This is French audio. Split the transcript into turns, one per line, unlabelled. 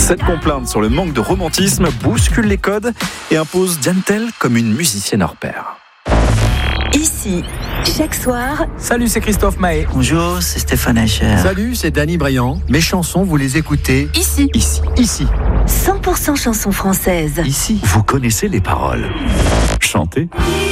Cette complainte sur le manque de romantisme bouscule les codes et impose Diane Tell comme une musicienne hors pair.
Ici, chaque soir.
Salut, c'est Christophe Maé.
Bonjour, c'est Stéphane Eicher.
Salut, c'est Danny Briand. Mes chansons, vous les écoutez
Ici.
100%
chansons françaises.
Ici.
Vous connaissez les paroles. Chantez.